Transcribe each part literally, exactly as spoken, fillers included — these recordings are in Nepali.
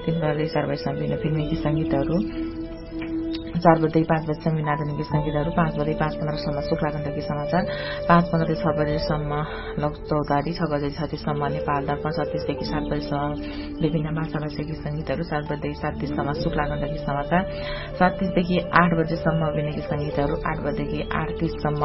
तीन बजे चार बजेसम्म विभिन्न फिल्मी गीत सङ्गीतहरू, चार बजे पाँच बजेसम्म आधुनिक गीत सङ्गीतहरू, पाँच बजे पाँच पन्ध्रसम्म शुक्लाकण्ठकी समाचार, पाँच पन्ध्र छ बजेसम्म लोक चौतारी, छ बजे छत्तीससम्म नेपाल दर्पण, छत्तीसदेखि सात बजेसम्म विभिन्न भाषाभाषी गीत सङ्गीतहरू, सात बजेदेखि सात तीससम्म शुक्लाकण्ठकी समाचार, सात तीसदेखि आठ बजेसम्म विभिन्न गीत सङ्गीतहरू, आठ बजेदेखि आठ तीससम्म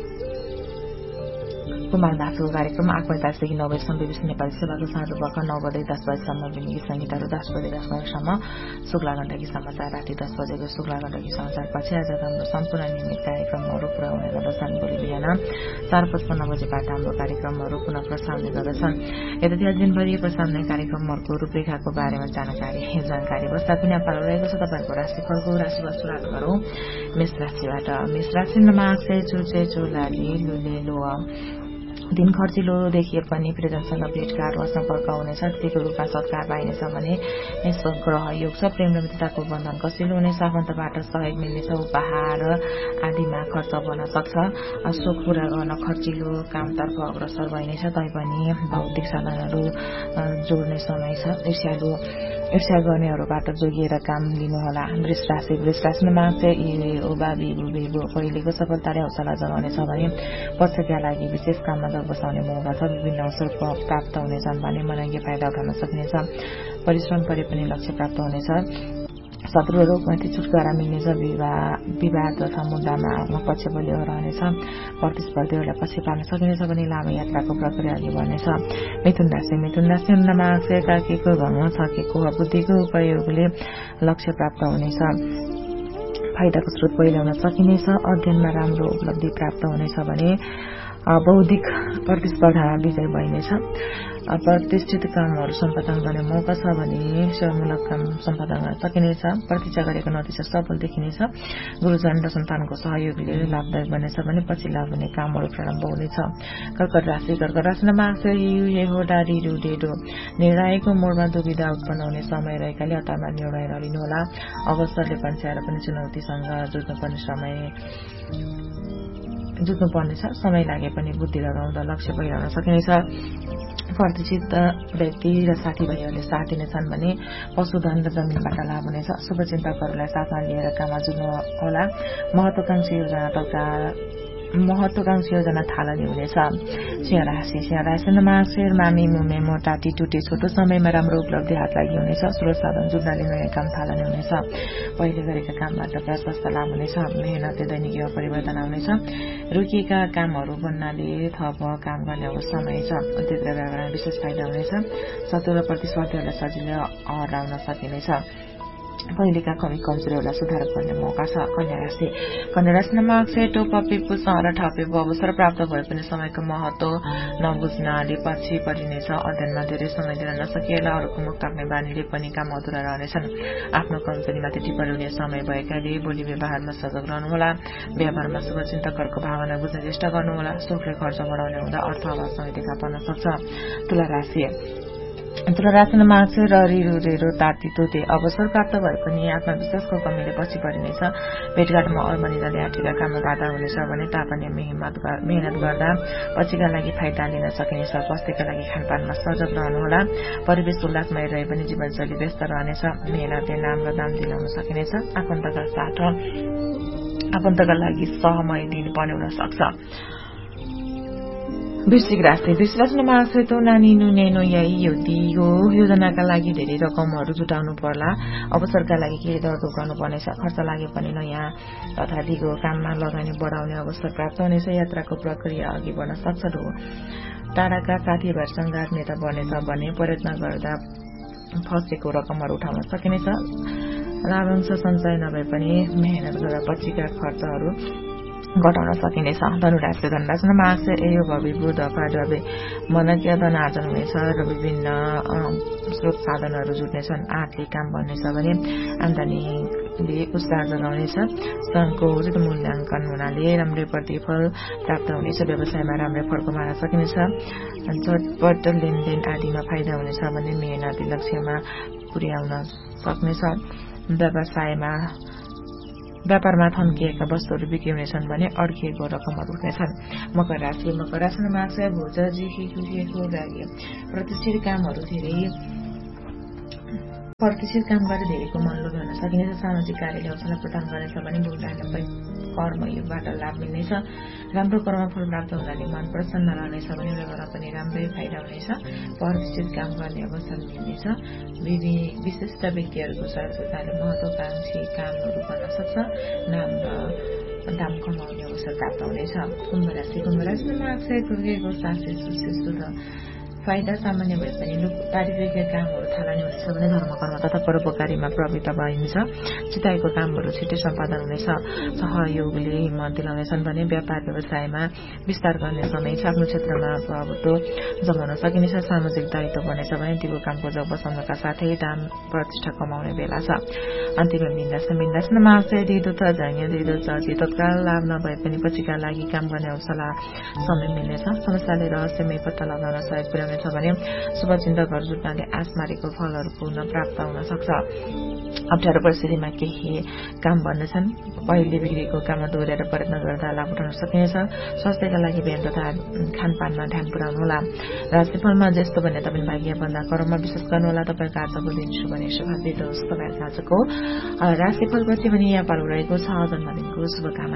कुमार दासको कार्यक्रम, आठ पैंतालिसदेखि नौ बजेसम्म बीबीसी नेपाली सेवाको साँझो पख, नौ बजे दस बजेसम्म विभिन्न गीत सङ्गीतहरू, दस बजे दस बजेसम्म शुक्लाकण्ठकी समाचार, राति दस बजेको शुक्लाकण्ठकी समाचार पछि आज हाम्रो सम्पूर्ण नियमित कार्यक्रमहरू पुरा हुने गर्दछन्। भोलि बिहान चार पचपन्न बजेबाट हाम्रो कार्यक्रमहरू पुनः प्रसारण गर्दछन्। यद्यपि आज दिनभरि प्रसारण कार्यक्रमहरूको रूपरेखाको बारेमा जानकारी जानकारी अवस्था पिना पालो रहेको छ। तपाईँको राशिफलको राशि वस्तुहरू गरौं। मेष राशिबाट मेष राशिमा आक्षे चुचे चोलाली लुले लोआ दिन खर्चिलो देखिए पनि प्रियजनसँग भेटघाट वा सम्पर्क हुनेछ। तिथिको रूपमा सत्कार पाइनेछ भने यस्तो ग्रह योग छ। प्रेम र मित्रताको बन्धन कसिलो हुनेछ। आफन्तबाट सहयोग मिल्नेछ। उपहार आदिमा खर्च बन्न सक्छ। सुख पूरा गर्न खर्चिलो कामतर्फ अग्रसर भइनेछ। तैपनि भौतिक साधनहरू जोड्ने समय छ। ईर्ष्यालु ईर्ष्या गर्नेहरूबाट जोगिएर काम लिनुहोला। वृष राशि वृष राशिमा चाहिँ ओबाबी बुबेबो पहिलेको सफलताले हौसला जगाउनेछ भने पछिका लागि विशेष काममा बसाउने मौका छ। विभिन्न अवसर प्राप्त हुनेछन् भने मनज्ञ फाइदा उठाउन सकिनेछ। परिश्रम गरे पनि लक्ष्य प्राप्त हुनेछ। शत्रुहरूमाथि छुटकारा मिल्नेछ। विवाद तथा मुद्दामा पक्ष बलियो रहनेछ। प्रतिस्पर्धीहरूलाई पछि पार्न सकिनेछ भने लामो यात्राको प्रक्रिया अघि बढ्नेछ। मिथुन राशि मिथुन राशिमा काकीको भङ्ग छकेको बुद्धिको उपयोगले लक्ष्य प्राप्त हुनेछ। फाइदाको स्रोत पहिल्याउन सकिनेछ। अध्ययनमा राम्रो उपलब्धि प्राप्त हुनेछ भने बौद्धिक प्रतिस्पर्धामा विजय भइनेछ। प्रतिष्ठित कामहरू सम्पादन गर्ने मौका छ भने सेवामूलक काम सम्पादन गर्न सकिनेछ। प्रतीक्षा गरेको नतिजा सफल देखिनेछ। गुरुजन र सन्तानको सहयोगले लाभदायक बनेछ भने पछि लाभ हुने कामहरू प्रारम्भ हुनेछ। कर्कट राशि कर्कट राशिमा हो डाडी डुडेडो निर्णयको मोडमा दुविधा उत्पन्न हुने समय रहेकाले हतारमा निर्णय नलिनुहोला। अवसरले पन्छ्याएर पनि चुनौतीसँग जुझ्नुपर्ने समय जुझ्नु पर्नेछ। समय लागे पनि बुद्धि लगाउँदा लक्ष्य पहिलाउन सकिनेछ। प्रतिष्ठित व्यक्ति र साथीभाइहरूले साथ दिनेछन् भने पशुधन र जमिनबाट लाभ हुनेछ। शुभचिन्तकहरूलाई साथमा लिएर काममा जुट्नु होला। महत्वाकांक्षी योजना तथा महत्वाकांक्षी योजना थालनी हुनेछ। सिंह राशि सिंह राशिमा शेर मामी मुमे मोटा टिटुटे छोटो समयमा राम्रो उपलब्धि हात लागि हुनेछ। स्रोत साधन जुट्नाले नयाँ काम थालनी हुनेछ। पहिले गरेका कामबाट प्रशस्त लाभ हुनेछ। मेहनतले दैनिक परिवर्तन आउनेछ। रोकिएका कामहरू बन्नाले थप काम गर्ने समय छ। उद्योग र व्यापारमा विशेष फाइदा हुनेछ। शत्रु र प्रतिस्पर्धीहरूलाई सजिलै हराउन सकिनेछ। पहिलेका कमी कमजोरीहरूलाई सुधार गर्ने मौका छ। कन्या राशि कन्या राशिमा अक्षय टोपा पिपु सहर ठापेको अवसर प्राप्त भए पनि समयको महत्व नबुझ्नाले पछि परिनेछ। अध्ययनमा धेरै समय दिन नसकिएला। अरूको मुख ताक्ने बानीले पनि काम अधुरा रहनेछन्। आफ्नो कमजोरीमाथि टिप्पणी हुने समय भएकाले बोली व्यवहारमा सजग रहनुहोला। व्यापारमा शुभचिन्तकहरूको भावना बुझ्ने चेष्टा गर्नुहोला। सुखले खर्च बढाउने हुँदा अर्थ अभाव समय देखा पर्न सक्छ। तुला राशि तुला राशिमा अक्षर रिरो रेरो ताती तोते अवसर प्राप्त भए पनि आत्मविश्वासको कमीले पछि परिनेछ। भेटघाटमा अल्मनिदाले आँटेका काममा बाधा हुनेछ भने तापनि मेहनत गर्दा पछिका लागि फाइदा लिन सकिनेछ। स्वास्थ्यका लागि खानपानमा सजग रहनुहोला। परिवेश उल्लासमय रहे पनि जीवनशैली व्यस्त रहनेछ। मेहनतले नाम र दाम दिलाउन सकिनेछ। आफन्तका साथ आफन्तका लागि सहमय दिनुपर्ने हुन सक्छ। वृश्चिक राशि वृश्चिक राशिमा सेतो नानी नुनेनो यही यो दिगो योजनाका लागि धेरै रकमहरू जुटाउनु पर्ला। अवसरका लागि केही दरदो गर्नुपर्नेछ। खर्च लागे पनि नयाँ तथा दिगो काममा लगानी बढाउने अवसर प्राप्त हुनेछ। यात्राको प्रक्रिया अघि बढ्न सक्छ। टाढाका साथीभाइसँग आत्मीयता बढ्नेछ भने प्रयत्न गर्दा फसेको रकमहरू उठाउन सकिनेछ। लाभांश सञ्चय नभए पनि मेहनत गर्दा पछिका खर्चहरू घटाउन सकिनेछ। धनुराशि धनुराशिमा आक्ष एयो भवि बुध पाडवे मनज्ञ धन आर्जन हुनेछ र विभिन्न स्रोत साधनहरू जुट्नेछन्। आँटले काम बन्नेछ भने आम्दानीले उत्साह जगाउनेछ। सङ्घको उचित मूल्याङ्कन हुनाले राम्रै प्रतिफल प्राप्त हुनेछ। व्यवसायमा राम्रै फल कमाउन सकिनेछ। झटपट लेनदेन आदिमा फाइदा हुनेछ भने मेहनती लक्ष्यमा पुर्याउन सक्नेछ। व्यवसायमा व्यापारमा थन्किएका वस्तुहरू बिक्री हुनेछन् भने अड्किएको रकमहरू उठ्नेछन्। मकर राशि मकर राशिमा माक्स भोज जिखिएको लागि प्रतिष्ठित कामहरू धेरै प्रतिष्ठित काम गरेर धेरैको मनलोभ गर्न सकिनेछ। सामाजिक कार्यले अवसर प्रदान गर्नेछ भने भूललाई कर्म योगबाट लाभ मिल्नेछ। राम्रो कर्मफल प्राप्त हुनाले मन प्रसन्न रहनेछ भने व्यवहारमा पनि राम्रै फाइदा हुनेछ। प्रतिष्ठित काम गर्ने अवसर मिल्नेछ। विशिष्ट व्यक्तिहरूको सहयोगिताले महत्वाकांक्षी कामहरू गर्न सक्छ। नाम र दाम कमाउने अवसर प्राप्त हुनेछ। कुम्भ राशि कुम्भ राशिमा अक्षय कुर्केको शास्त्रीय सुशिष्ट फाइदा सामान्य भए पनि कार्यविज्ञ कामहरू थालनी हुनेछ भने धर्म कर्म तथा परोपकारीमा प्रवृत्त भइन्छ। चिताएको कामहरू छिट्टै सम्पादन हुनेछ। सहयोगले हिम्मत दिलाउनेछन् भने व्यापार व्यवसायमा विस्तार गर्ने समय छ। आफ्नो क्षेत्रमा प्रभुत्व जमाउन सकिनेछ। सामाजिक दायित्व बनेछ भने दिगो कामको जब बसाउनका साथै दाम प्रतिष्ठा कमाउने बेला छ। अन्तिम बिन्दास बिन्दासमा अक्षय दिदो त जान्य दिदो चर्ची तत्काल लाभ नभए पनि पछिका लागि काम गर्ने अवसर समय मिल्नेछ। समस्याले रहस्यमय पत्ता लगाउन सहयोग पुर्याउने छ भने शुभचिन्तकहरू जुट्नाले आश मारेको फलहरू पूर्ण प्राप्त हुन सक्छ। अप्ठ्यारो परिस्थितिमा केही काम बन्नेछन्। पहिले बिग्रेको काममा दोहोऱ्याएर प्रयत्न गर्दा लाभ उठाउन सकिनेछ। स्वास्थ्यका लागि व्यायाम तथा खानपानमा ध्यान पुर्याउनुहोला। राशिफलमा जस्तो भने तपाईँ भाग्य भन्दा कर्ममा विश्वास गर्नुहोला। तपाईँको आजको दिन शुभ भने शुभ दिनुहोस्। तपाईँको आजको राशिफलपछि भने यहाँ पालो रहेको छ जन्मदिनको शुभकामना।